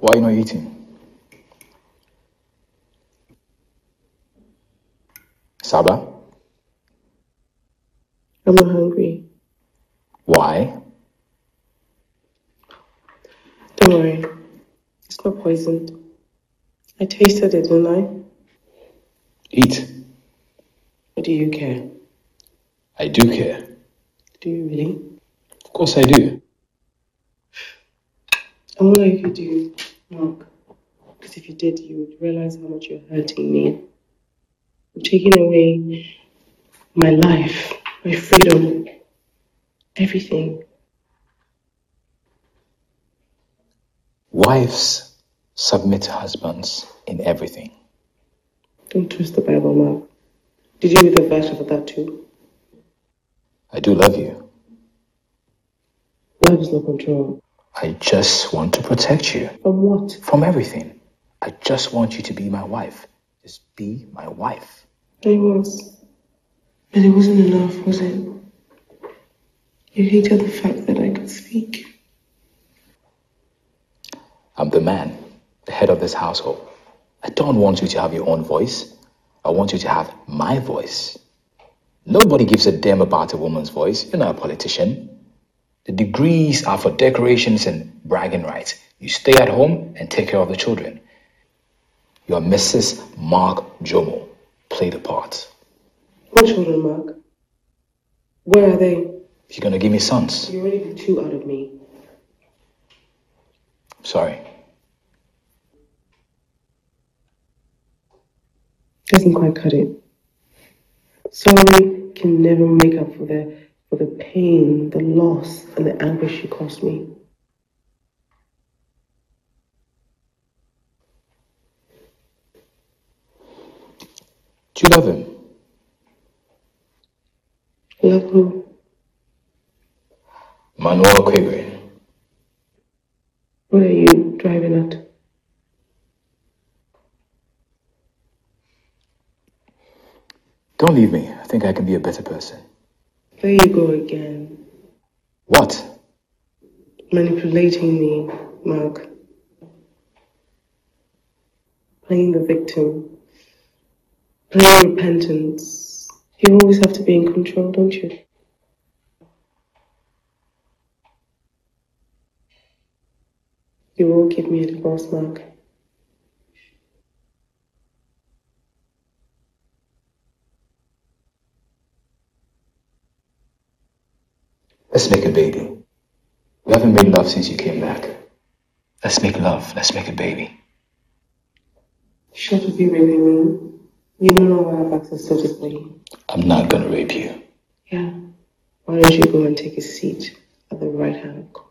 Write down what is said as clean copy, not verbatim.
Why are you not eating? Saba? I'm not hungry. Why? Don't worry. It's not poisoned. I tasted it, didn't I? Eat. Or do you care? I do care. Do you really? Of course I do. I wonder if you do, Mark. Because if you did, you would realize how much you're hurting me. You're taking away my life, my freedom, everything. Wives submit to husbands in everything. Don't twist the Bible, Mark. Did you read the verse of that too? I do love you. Love is not control. I just want to protect you. From what? From everything. I just want you to be my wife. Just be my wife. It was. But it wasn't enough, was it? You hated the fact that I could speak. I'm the man, the head of this household. I don't want you to have your own voice. I want you to have my voice. Nobody gives a damn about a woman's voice. You're not a politician. The degrees are for decorations and bragging rights. You stay at home and take care of the children. You're Mrs. Mark Jomo. Play the part. What children, Mark? Where are they? You're gonna give me sons. You already did 2 out of me. Sorry. Doesn't quite cut it. Sorry can never make up for the pain, the loss, and the anguish you caused me. Do you love him? Love who? Manuel Quigrin. What are you driving at? Don't leave me. I think I can be a better person. There you go again. What? Manipulating me, Mark. Playing the victim. Playing repentance. You always have to be in control, don't you? You will give me a divorce, Mark. Let's make a baby. We haven't made love since you came back. Let's make love. Let's make a baby. Shut up, you raping me. You don't know why I have access to this body. I'm not gonna rape you. Yeah. Why don't you go and take a seat at the right hand of God?